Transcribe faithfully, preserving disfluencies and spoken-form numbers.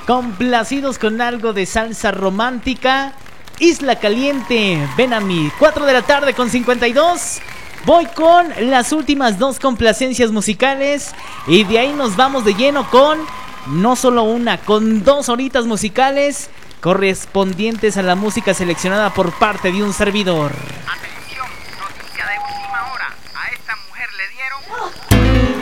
Complacidos con algo de salsa romántica. Isla Caliente, ven a mí. Cuatro de la tarde con cincuenta y dos. Voy con las últimas dos complacencias musicales y de ahí nos vamos de lleno con no solo una, con dos horitas musicales correspondientes a la música seleccionada por parte de un servidor.